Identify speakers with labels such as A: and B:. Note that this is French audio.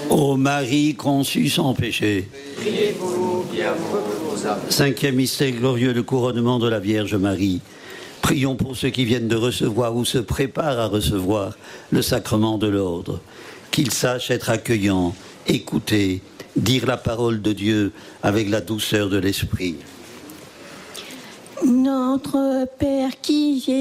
A: Ô Marie conçue sans péché.
B: Priez pour nous qui avons vos âmes.
A: Cinquième mystère glorieux, le couronnement de la Vierge Marie. Prions pour ceux qui viennent de recevoir ou se préparent à recevoir le sacrement de l'ordre. Qu'ils sachent être accueillants, écouter, dire la parole de Dieu avec la douceur de l'esprit.
C: Notre Père qui es